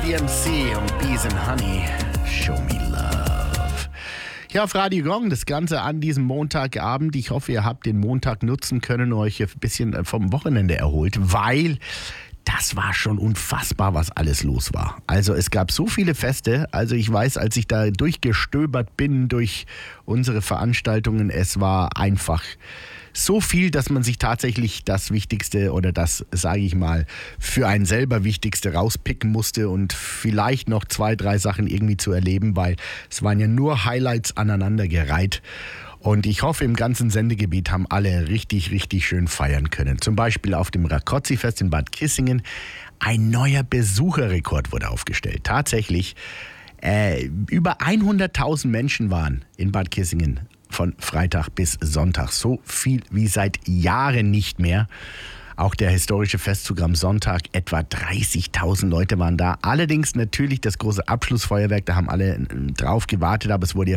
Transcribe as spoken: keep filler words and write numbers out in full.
D M C und Bees and Honey, Show Me Love. Hier auf Radio Gong, das Ganze an diesem Montagabend. Ich hoffe, ihr habt den Montag nutzen können, euch ein bisschen vom Wochenende erholt, weil das war schon unfassbar, was alles los war. Also es gab so viele Feste. Also ich weiß, als ich da durchgestöbert bin durch unsere Veranstaltungen, es war einfach so viel, dass man sich tatsächlich das Wichtigste oder das, sage ich mal, für einen selber Wichtigste rauspicken musste und vielleicht noch zwei, drei Sachen irgendwie zu erleben, weil es waren ja nur Highlights aneinandergereiht. Und ich hoffe, im ganzen Sendegebiet haben alle richtig, richtig schön feiern können. Zum Beispiel auf dem Rákóczi-Fest in Bad Kissingen. Ein neuer Besucherrekord wurde aufgestellt. Tatsächlich, äh, über hunderttausend Menschen waren in Bad Kissingen von Freitag bis Sonntag. So viel wie seit Jahren nicht mehr. Auch der historische Festzug am Sonntag, etwa dreißigtausend Leute waren da. Allerdings natürlich das große Abschlussfeuerwerk, da haben alle drauf gewartet, aber es wurde ja